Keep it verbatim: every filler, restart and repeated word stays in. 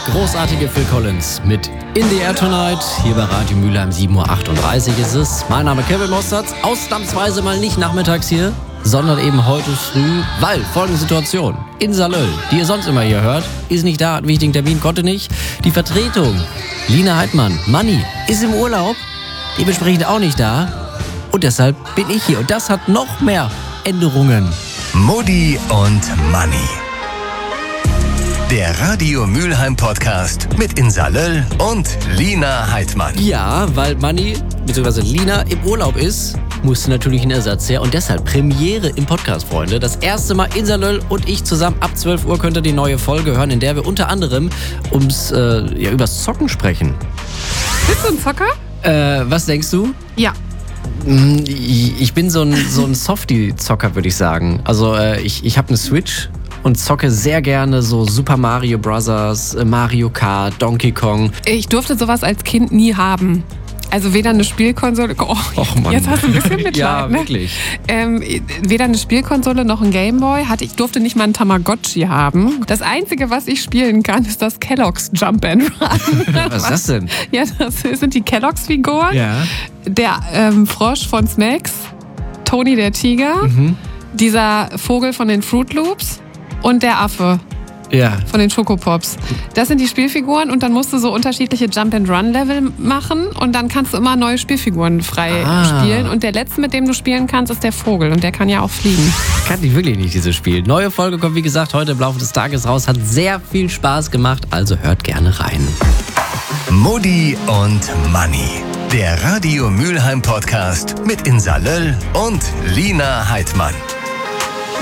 großartige Phil Collins mit In the Air Tonight. Hier bei Radio Mülheim, sieben Uhr achtunddreißig ist es. Mein Name Kevin Mosterz, ausnahmsweise mal nicht nachmittags hier, sondern eben heute früh, weil folgende Situation. Insa Löll, die ihr sonst immer hier hört, ist nicht da, hat einen wichtigen Termin, konnte nicht. Die Vertretung, Lina Heidmann, Manni, ist im Urlaub, dementsprechend auch nicht da. Und deshalb bin ich hier und das hat noch mehr Änderungen. Mutti und Manni. Der Radio Mülheim Podcast mit Insa Löll und Lina Heidmann. Ja, weil Manni bzw. Lina im Urlaub ist, musste natürlich ein Ersatz her. Und deshalb Premiere im Podcast, Freunde. Das erste Mal Insa Löll und ich zusammen. Ab zwölf Uhr könnt ihr die neue Folge hören, in der wir unter anderem ums, äh, ja, übers Zocken sprechen. Bist du ein Zocker? Äh, was denkst du? Ja. Ich bin so ein, so ein Softie-Zocker, würde ich sagen. Also äh, ich, ich habe eine Switch und zocke sehr gerne so Super Mario Bros., Mario Kart, Donkey Kong. Ich durfte sowas als Kind nie haben. Also weder eine Spielkonsole... Oh, Och, Mann. Jetzt hast du ein bisschen Mitleid, ja, ne? wirklich. Ähm, weder eine Spielkonsole noch ein Gameboy. Hatte, ich durfte nicht mal einen Tamagotchi haben. Das Einzige, was ich spielen kann, ist das Kellogg's Jump and Run. Was ist das denn? Ja, das sind die Kellogg's-Figuren. Ja. Der ähm, Frosch von Snacks, Toni der Tiger, mhm. dieser Vogel von den Fruit Loops und der Affe. Ja. Von den Schokopops. Das sind die Spielfiguren und dann musst du so unterschichtliche Jump-and-Run-Level machen und dann kannst du immer neue Spielfiguren frei ah. spielen. Und der letzte, mit dem du spielen kannst, ist der Vogel und der kann ja auch fliegen. Kann ich wirklich nicht, dieses Spiel. Neue Folge kommt, wie gesagt, heute im Laufe des Tages raus. Hat sehr viel Spaß gemacht, also hört gerne rein. Mutti und Manni. Der Radio Mülheim Podcast mit Insa Löll und Lina Heidmann.